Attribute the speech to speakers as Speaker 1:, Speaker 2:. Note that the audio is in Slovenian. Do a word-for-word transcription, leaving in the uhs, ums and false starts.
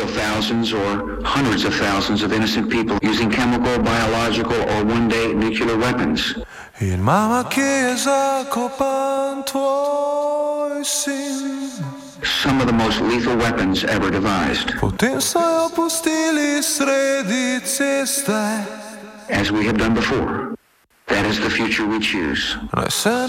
Speaker 1: kill thousands or hundreds of thousands of innocent people using chemical, biological, or one day nuclear weapons.
Speaker 2: In mama, kje je zakopan tvoj sin?
Speaker 1: Some of the most lethal weapons ever devised.
Speaker 2: Potem so jo pustili sredi ceste.
Speaker 1: As we have done before. That is the future we choose.
Speaker 2: Naj se